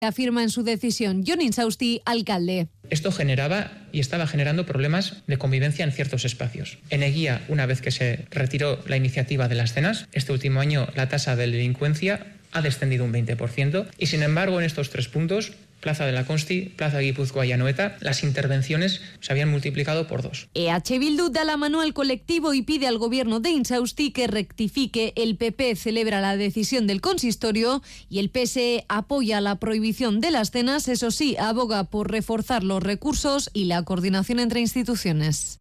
Afirma en su decisión Jon Insausti, alcalde. Esto generaba y estaba generando problemas de convivencia en ciertos espacios. En Eguía, una vez que se retiró la iniciativa de las cenas, este último año la tasa de delincuencia ha descendido un 20% y, sin embargo, en estos 3 puntos, Plaza de la Consti, Plaza Guipúzcoa y Anoeta, las intervenciones se habían multiplicado por 2. EH Bildu da la mano al colectivo y pide al gobierno de Insausti que rectifique. El PP celebra la decisión del consistorio y el PSE apoya la prohibición de las cenas. Eso sí, aboga por reforzar los recursos y la coordinación entre instituciones.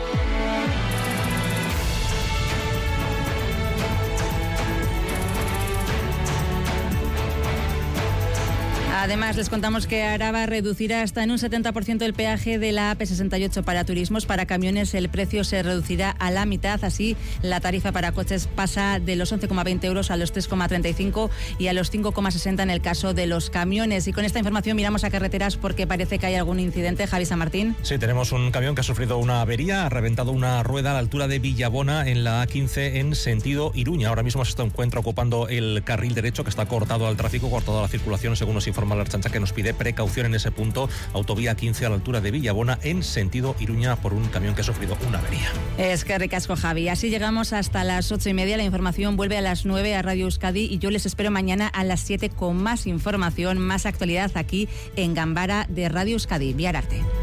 Además, les contamos que Araba reducirá hasta en un 70% el peaje de la AP68 para turismos. Para camiones el precio se reducirá a la mitad. Así, la tarifa para coches pasa de los 11,20 euros a los 3,35 y a los 5,60 en el caso de los camiones. Y con esta información miramos a carreteras porque parece que hay algún incidente. Javi San Martín. Sí, tenemos un camión que ha sufrido una avería, ha reventado una rueda a la altura de Villabona en la A15 en sentido Iruña. Ahora mismo se encuentra ocupando el carril derecho que está cortado al tráfico, cortado a la circulación, según nos informa la Ertzaintza, que nos pide precaución en ese punto. Autovía 15 a la altura de Villabona en sentido Iruña por un camión que ha sufrido una avería. Es que ricasco, Javi. Así llegamos hasta las 8:30. La información vuelve a las 9 a Radio Euskadi y yo les espero mañana a las 7 con más información, más actualidad aquí en Gambara de Radio Euskadi. Biar arte.